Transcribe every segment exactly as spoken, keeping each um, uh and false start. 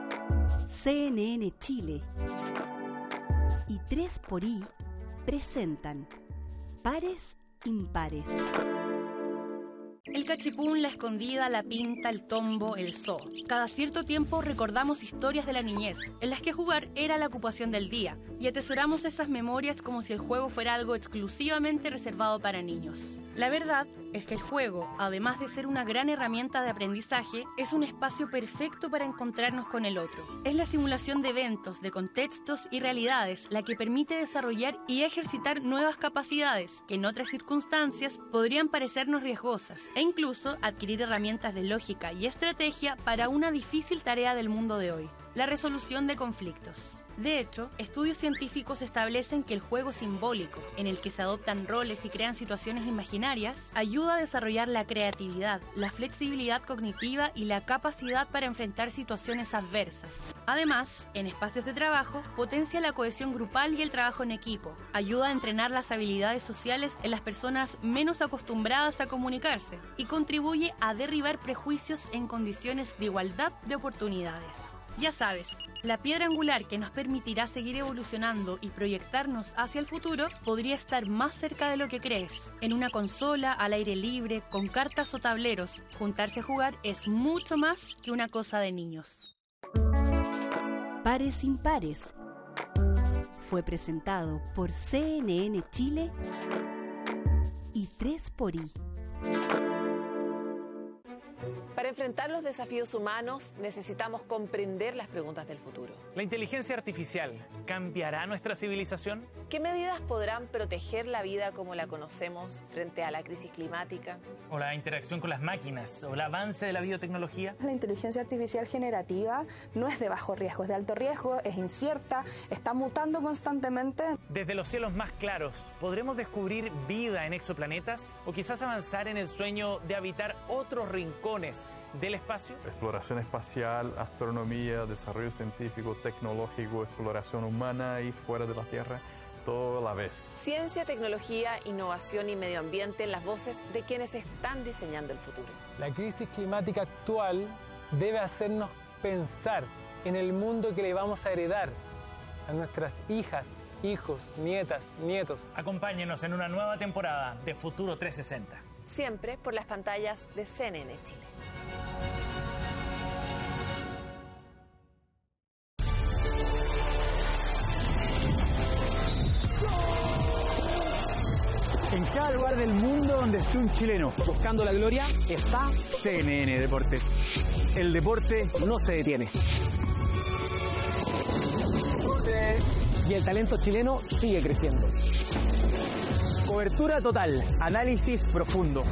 C N N Chile y tres por I presentan Pares Impares. El cachipún, la escondida, la pinta, el tombo, el zoo. Cada cierto tiempo recordamos historias de la niñez, en las que jugar era la ocupación del día, y atesoramos esas memorias como si el juego fuera algo exclusivamente reservado para niños. La verdad es que el juego, además de ser una gran herramienta de aprendizaje, es un espacio perfecto para encontrarnos con el otro. Es la simulación de eventos, de contextos y realidades la que permite desarrollar y ejercitar nuevas capacidades que en otras circunstancias podrían parecernos riesgosas, e incluso adquirir herramientas de lógica y estrategia para una difícil tarea del mundo de hoy: la resolución de conflictos. De hecho, estudios científicos establecen que el juego simbólico, en el que se adoptan roles y crean situaciones imaginarias, ayuda a desarrollar la creatividad, la flexibilidad cognitiva y la capacidad para enfrentar situaciones adversas. Además, en espacios de trabajo, potencia la cohesión grupal y el trabajo en equipo, ayuda a entrenar las habilidades sociales en las personas menos acostumbradas a comunicarse y contribuye a derribar prejuicios en condiciones de igualdad de oportunidades. Ya sabes, la piedra angular que nos permitirá seguir evolucionando y proyectarnos hacia el futuro podría estar más cerca de lo que crees. En una consola, al aire libre, con cartas o tableros, juntarse a jugar es mucho más que una cosa de niños. Pares Impares fue presentado por C N N Chile y tres por I. Para enfrentar los desafíos humanos necesitamos comprender las preguntas del futuro. ¿La inteligencia artificial cambiará nuestra civilización? ¿Qué medidas podrán proteger la vida como la conocemos frente a la crisis climática? ¿O la interacción con las máquinas? ¿O el avance de la biotecnología? La inteligencia artificial generativa no es de bajo riesgo, es de alto riesgo, es incierta, está mutando constantemente. Desde los cielos más claros, ¿podremos descubrir vida en exoplanetas? ¿O quizás avanzar en el sueño de habitar otros rincones del espacio? Exploración espacial, astronomía, desarrollo científico, tecnológico, exploración humana y fuera de la Tierra, todo a la vez. Ciencia, tecnología, innovación y medio ambiente en las voces de quienes están diseñando el futuro. La crisis climática actual debe hacernos pensar en el mundo que le vamos a heredar a nuestras hijas, hijos, nietas, nietos. Acompáñenos en una nueva temporada de Futuro trescientos sesenta. Siempre por las pantallas de C N N Chile. En cada lugar del mundo donde esté un chileno buscando la gloria está C N N Deportes. El deporte no se detiene. Y el talento chileno sigue creciendo. Cobertura total, análisis profundo.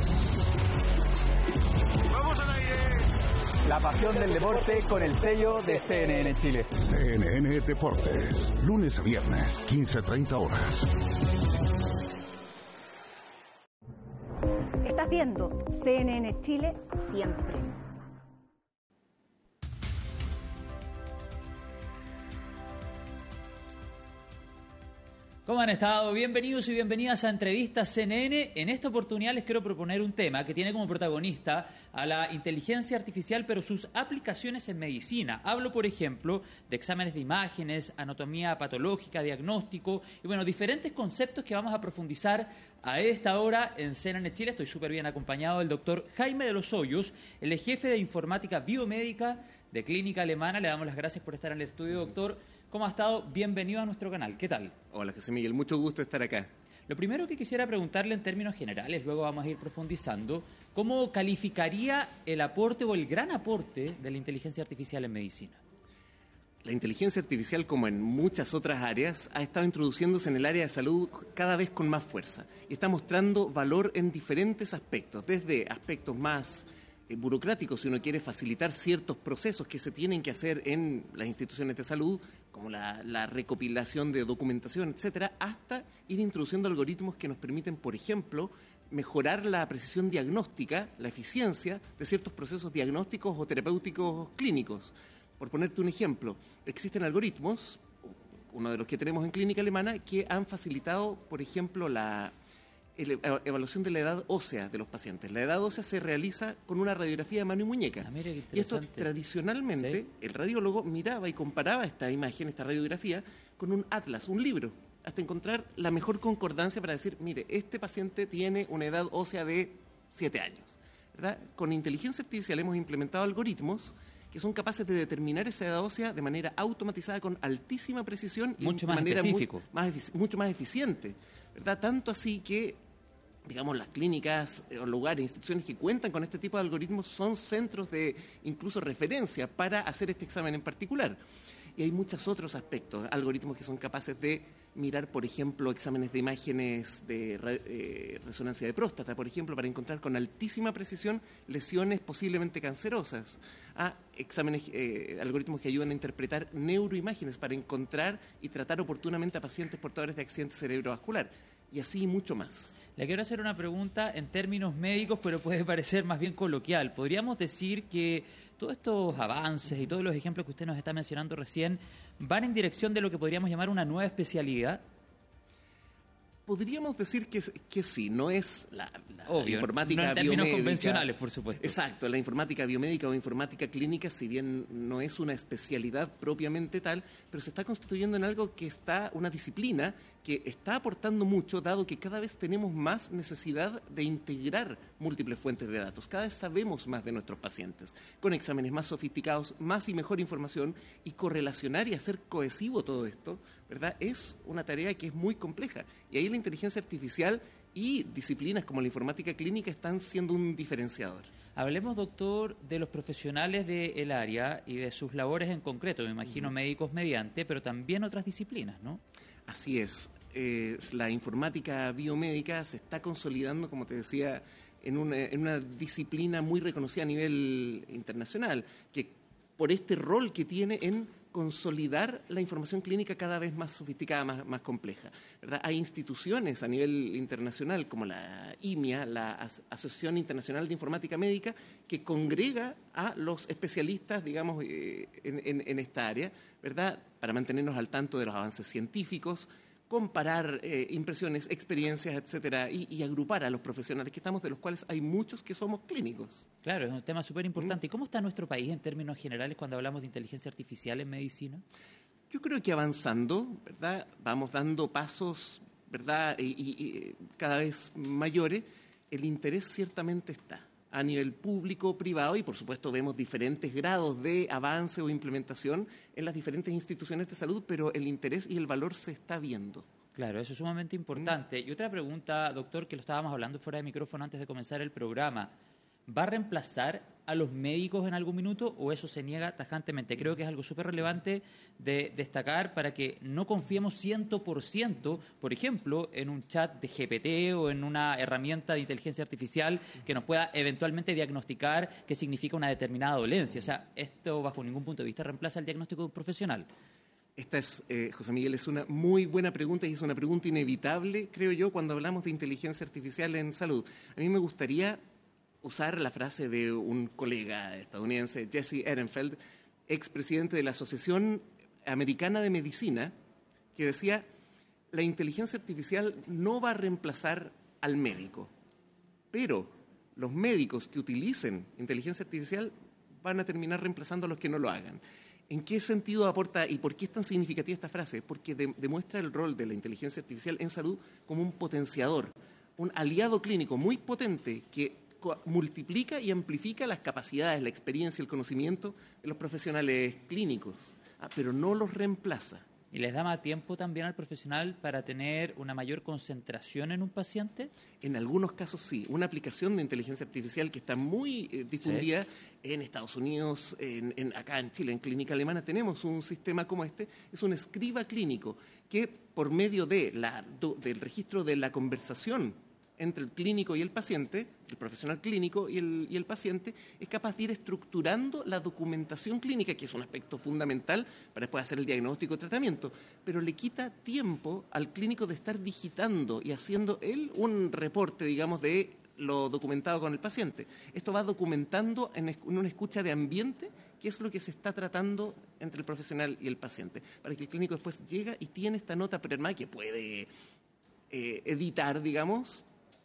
¡Vamos al aire! La pasión del deporte con el sello de C N N Chile. C N N Deportes, lunes a viernes, quince a treinta horas. Estás viendo C N N Chile siempre. ¿Cómo han estado? Bienvenidos y bienvenidas a Entrevistas C N N. En esta oportunidad les quiero proponer un tema que tiene como protagonista a la inteligencia artificial, pero sus aplicaciones en medicina. Hablo, por ejemplo, de exámenes de imágenes, anatomía patológica, diagnóstico y, bueno, diferentes conceptos que vamos a profundizar a esta hora en C N N Chile. Estoy súper bien acompañado del doctor Jaime de los Hoyos, el jefe de informática biomédica de Clínica Alemana. Le damos las gracias por estar en el estudio, doctor. ¿Cómo ha estado? Bienvenido a nuestro canal. ¿Qué tal? Hola, José Miguel. Mucho gusto estar acá. Lo primero que quisiera preguntarle en términos generales, luego vamos a ir profundizando, ¿cómo calificaría el aporte o el gran aporte de la inteligencia artificial en medicina? La inteligencia artificial, como en muchas otras áreas, ha estado introduciéndose en el área de salud cada vez con más fuerza y está mostrando valor en diferentes aspectos, desde aspectos más eh, burocráticos, si uno quiere facilitar ciertos procesos que se tienen que hacer en las instituciones de salud, como la, la recopilación de documentación, etcétera, hasta ir introduciendo algoritmos que nos permiten, por ejemplo, mejorar la precisión diagnóstica, la eficiencia de ciertos procesos diagnósticos o terapéuticos clínicos. Por ponerte un ejemplo, existen algoritmos, uno de los que tenemos en Clínica Alemana, que han facilitado, por ejemplo, la el, evaluación de la edad ósea de los pacientes. La edad ósea se realiza con una radiografía de mano y muñeca. Ah, mira qué y esto interesante. tradicionalmente, ¿Sí? el radiólogo miraba y comparaba esta imagen, esta radiografía, con un atlas, un libro, hasta encontrar la mejor concordancia para decir, mire, este paciente tiene una edad ósea de siete años. ¿Verdad? Con inteligencia artificial hemos implementado algoritmos que son capaces de determinar esa edad ósea de manera automatizada con altísima precisión y Mucho de más manera específico. Muy, más efici- mucho más eficiente. ¿Verdad? Tanto así que, digamos, las clínicas o lugares, instituciones que cuentan con este tipo de algoritmos son centros de incluso referencia para hacer este examen en particular. Y hay muchos otros aspectos, algoritmos que son capaces de mirar, por ejemplo, exámenes de imágenes de re- eh, resonancia de próstata, por ejemplo, para encontrar con altísima precisión lesiones posiblemente cancerosas. A exámenes, eh, algoritmos que ayudan a interpretar neuroimágenes para encontrar y tratar oportunamente a pacientes portadores de accidente cerebrovascular. Y así mucho más. Le quiero hacer una pregunta en términos médicos, pero puede parecer más bien coloquial. ¿Podríamos decir que todos estos avances y todos los ejemplos que usted nos está mencionando recién van en dirección de lo que podríamos llamar una nueva especialidad? Podríamos decir que, que sí, no es la, la Obvio, informática no en términos biomédica convencionales, por supuesto. Exacto, la informática biomédica o informática clínica, si bien no es una especialidad propiamente tal, pero se está constituyendo en algo que está, una disciplina que está aportando mucho, dado que cada vez tenemos más necesidad de integrar múltiples fuentes de datos. Cada vez sabemos más de nuestros pacientes, con exámenes más sofisticados, más y mejor información, y correlacionar y hacer cohesivo todo esto, ¿verdad? Es una tarea que es muy compleja. Y ahí la inteligencia artificial y disciplinas como la informática clínica están siendo un diferenciador. Hablemos, doctor, de los profesionales del área y de sus labores en concreto. Me imagino médicos mediante, pero también otras disciplinas, ¿no? Así es. Eh, la informática biomédica se está consolidando, como te decía, en una, en una disciplina muy reconocida a nivel internacional, que por este rol que tiene en consolidar la información clínica cada vez más sofisticada, más, más compleja, ¿verdad? Hay instituciones a nivel internacional como la I M I A, la As- Asociación Internacional de Informática Médica, que congrega a los especialistas, digamos, eh, en, en, en esta área, ¿verdad? Para mantenernos al tanto de los avances científicos, comparar eh, impresiones, experiencias, etcétera, y, y agrupar a los profesionales que estamos, de los cuales hay muchos que somos clínicos. Claro, es un tema súper importante. ¿Y cómo está nuestro país en términos generales cuando hablamos de inteligencia artificial en medicina? Yo creo que avanzando, ¿verdad? Vamos dando pasos, ¿verdad? Y, y- y cada vez mayores. El interés ciertamente está a nivel público, privado, y por supuesto vemos diferentes grados de avance o implementación en las diferentes instituciones de salud, pero el interés y el valor se está viendo. Claro, eso es sumamente importante. Y otra pregunta, doctor, que lo estábamos hablando fuera de micrófono antes de comenzar el programa. ¿Va a reemplazar a los médicos en algún minuto o eso se niega tajantemente? Creo que es algo súper relevante de destacar para que no confiemos cien por ciento, por ejemplo, en un chat de G P T o en una herramienta de inteligencia artificial que nos pueda eventualmente diagnosticar qué significa una determinada dolencia. O sea, esto bajo ningún punto de vista reemplaza el diagnóstico de un profesional. Esta es, eh, José Miguel, es una muy buena pregunta y es una pregunta inevitable, creo yo, cuando hablamos de inteligencia artificial en salud. A mí me gustaría usar la frase de un colega estadounidense, Jesse Ehrenfeld, expresidente de la Asociación Americana de Medicina, que decía, la inteligencia artificial no va a reemplazar al médico, pero los médicos que utilicen inteligencia artificial van a terminar reemplazando a los que no lo hagan. ¿En qué sentido aporta y por qué es tan significativa esta frase? Porque de- demuestra el rol de la inteligencia artificial en salud como un potenciador, un aliado clínico muy potente que co- multiplica y amplifica las capacidades, la experiencia, el conocimiento de los profesionales clínicos, ah, pero no los reemplaza. ¿Y les da más tiempo también al profesional para tener una mayor concentración en un paciente? En algunos casos sí. Una aplicación de inteligencia artificial que está muy eh, difundida en Estados Unidos, en, en- acá en Chile, en Clínica Alemana, tenemos un sistema como este. Es un escriba clínico que por medio de la, do- del registro de la conversación entre el clínico y el paciente, el profesional clínico y el, y el paciente, es capaz de ir estructurando la documentación clínica, que es un aspecto fundamental para después hacer el diagnóstico y tratamiento, pero le quita tiempo al clínico de estar digitando y haciendo él un reporte, digamos, de lo documentado con el paciente. Esto va documentando en, es- en una escucha de ambiente qué es lo que se está tratando entre el profesional y el paciente, para que el clínico después llega y tiene esta nota prearmada que puede eh, editar, digamos,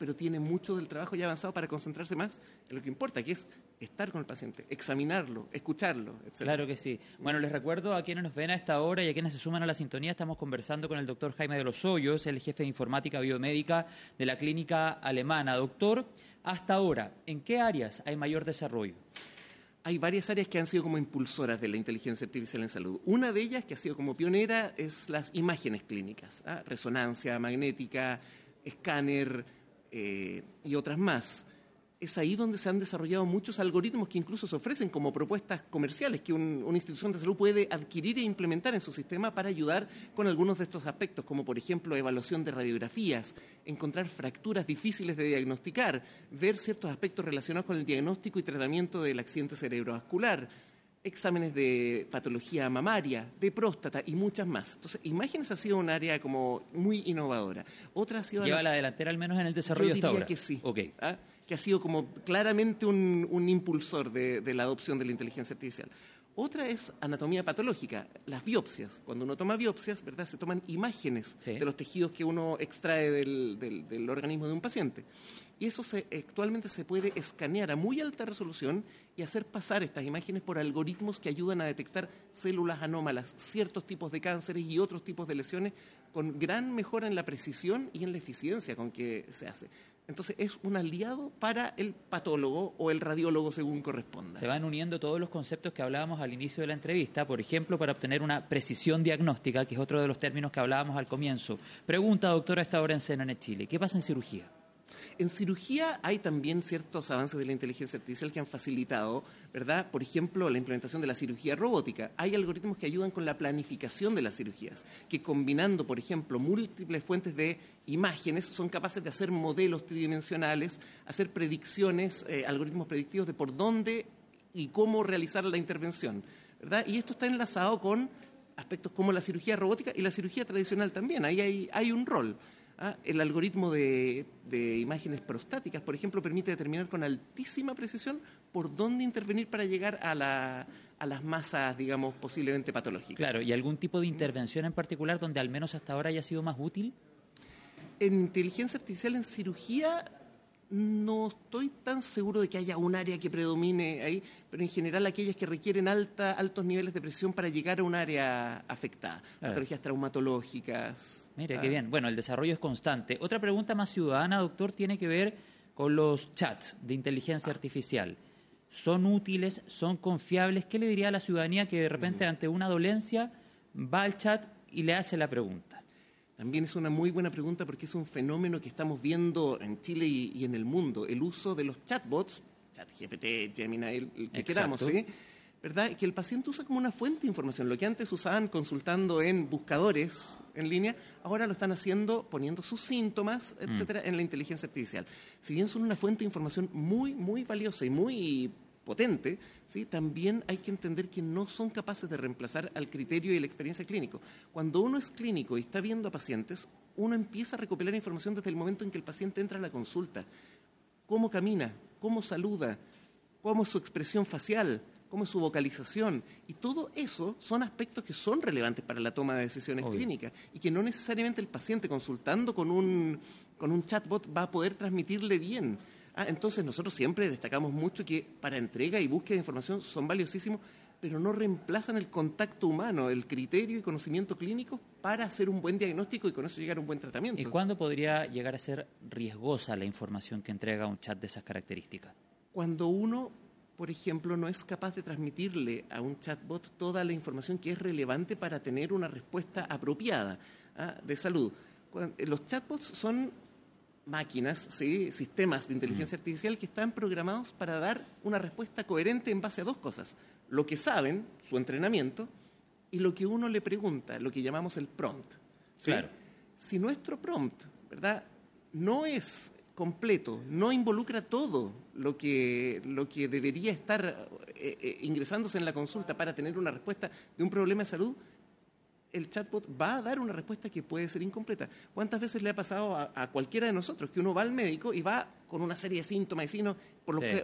pero tiene mucho del trabajo ya avanzado para concentrarse más en lo que importa, que es estar con el paciente, examinarlo, escucharlo, etcétera. Claro que sí. Bueno, les recuerdo a quienes nos ven a esta hora y a quienes se suman a la sintonía, estamos conversando con el doctor Jaime de los Hoyos, el jefe de informática biomédica de la clínica alemana. Doctor, hasta ahora, ¿en qué áreas hay mayor desarrollo? Hay varias áreas que han sido como impulsoras de la inteligencia artificial en salud. Una de ellas, que ha sido como pionera, es las imágenes clínicas, ¿ah? Resonancia magnética, escáner eh, y otras más. Es ahí donde se han desarrollado muchos algoritmos que incluso se ofrecen como propuestas comerciales que un, una institución de salud puede adquirir e implementar en su sistema para ayudar con algunos de estos aspectos, como por ejemplo evaluación de radiografías, encontrar fracturas difíciles de diagnosticar, ver ciertos aspectos relacionados con el diagnóstico y tratamiento del accidente cerebrovascular, exámenes de patología mamaria, de próstata y muchas más. Entonces, imágenes ha sido un área como muy innovadora. Otra ha sido... ¿Lleva la, la delantera al menos en el desarrollo yo hasta ahora? Yo diría que sí. Okay. ¿Ah? Que ha sido como claramente un, un impulsor de, de la adopción de la inteligencia artificial. Otra es anatomía patológica, las biopsias. Cuando uno toma biopsias, ¿verdad?, se toman imágenes sí. de los tejidos que uno extrae del, del, del organismo de un paciente. Y eso se, actualmente se puede escanear a muy alta resolución y hacer pasar estas imágenes por algoritmos que ayudan a detectar células anómalas, ciertos tipos de cánceres y otros tipos de lesiones con gran mejora en la precisión y en la eficiencia con que se hace. Entonces es un aliado para el patólogo o el radiólogo según corresponda. Se van uniendo todos los conceptos que hablábamos al inicio de la entrevista, por ejemplo, para obtener una precisión diagnóstica, que es otro de los términos que hablábamos al comienzo. Pregunta, doctora, a esta hora en C N N Chile, ¿qué pasa en cirugía? En cirugía hay también ciertos avances de la inteligencia artificial que han facilitado, ¿verdad? Por ejemplo, la implementación de la cirugía robótica. Hay algoritmos que ayudan con la planificación de las cirugías, que combinando, por ejemplo, múltiples fuentes de imágenes, son capaces de hacer modelos tridimensionales, hacer predicciones, eh, algoritmos predictivos de por dónde y cómo realizar la intervención, ¿verdad? Y esto está enlazado con aspectos como la cirugía robótica y la cirugía tradicional también. Ahí hay, hay un rol. Ah, el algoritmo de, de imágenes prostáticas, por ejemplo, permite determinar con altísima precisión por dónde intervenir para llegar a, la, a las masas, digamos, posiblemente patológicas. Claro, ¿y algún tipo de intervención en particular donde al menos hasta ahora haya sido más útil? En inteligencia artificial en cirugía no estoy tan seguro de que haya un área que predomine ahí, pero en general aquellas que requieren alta, altos niveles de presión para llegar a un área afectada, claro. Patologías traumatológicas. Mire, ah. qué bien. Bueno, el desarrollo es constante. Otra pregunta más ciudadana, doctor, tiene que ver con los chats de inteligencia ah. artificial. ¿Son útiles? ¿Son confiables? ¿Qué le diría a la ciudadanía que de repente mm. ante una dolencia va al chat y le hace la pregunta? También es una muy buena pregunta porque es un fenómeno que estamos viendo en Chile y, y en el mundo, el uso de los chatbots, ChatGPT, Gemini, el, el que Exacto. queramos, ¿sí? ¿Verdad? Que el paciente usa como una fuente de información. Lo que antes usaban consultando en buscadores en línea, ahora lo están haciendo poniendo sus síntomas, etcétera, mm. en la inteligencia artificial. Si bien son una fuente de información muy, muy valiosa y muy potente, ¿sí? También hay que entender que no son capaces de reemplazar al criterio y la experiencia clínico. Cuando uno es clínico y está viendo a pacientes, uno empieza a recopilar información desde el momento en que el paciente entra a la consulta. Cómo camina, cómo saluda, cómo es su expresión facial, cómo es su vocalización. Y todo eso son aspectos que son relevantes para la toma de decisiones Obvio. clínicas y que no necesariamente el paciente consultando con un, con un chatbot va a poder transmitirle bien. Ah, entonces nosotros siempre destacamos mucho que para entrega y búsqueda de información son valiosísimos, pero no reemplazan el contacto humano, el criterio y conocimiento clínico para hacer un buen diagnóstico y con eso llegar a un buen tratamiento. ¿Y cuándo podría llegar a ser riesgosa la información que entrega un chat de esas características? Cuando uno, por ejemplo, no es capaz de transmitirle a un chatbot toda la información que es relevante para tener una respuesta apropiada, ¿ah? de salud. Cuando, los chatbots son máquinas, ¿sí? sistemas de inteligencia artificial que están programados para dar una respuesta coherente en base a dos cosas. Lo que saben, su entrenamiento, y lo que uno le pregunta, lo que llamamos el prompt. ¿sí? Claro. Si nuestro prompt, ¿verdad?, no es completo, no involucra todo lo que, lo que debería estar eh, eh, ingresándose en la consulta para tener una respuesta de un problema de salud, el chatbot va a dar una respuesta que puede ser incompleta. ¿Cuántas veces le ha pasado a, a cualquiera de nosotros que uno va al médico y va con una serie de síntomas y signos por los sí. que